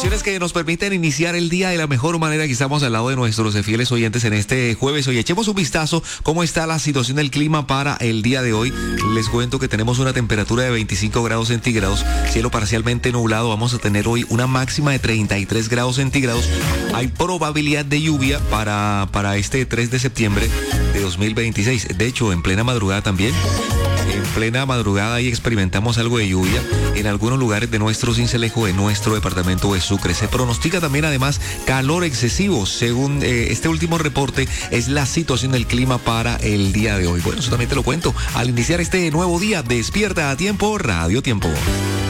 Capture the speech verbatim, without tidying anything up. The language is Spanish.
Situaciones que nos permiten iniciar el día de la mejor manera. Aquí estamos al lado de nuestros fieles oyentes en este jueves. Hoy echemos un vistazo cómo está la situación del clima para el día de hoy. Les cuento que tenemos una temperatura de veinticinco grados centígrados, cielo parcialmente nublado. Vamos a tener hoy una máxima de treinta y tres grados centígrados. Hay probabilidad de lluvia para, para este tres de septiembre de dos mil veintiséis. De hecho, en plena madrugada también. En plena madrugada ahí experimentamos algo de lluvia en algunos lugares de nuestro Sincelejo, de nuestro departamento de Sucre. Se pronostica también además calor excesivo. Según eh, este último reporte, es la situación del clima para el día de hoy. Bueno, eso también te lo cuento al iniciar este nuevo día. Despierta a tiempo, Radio Tiempo.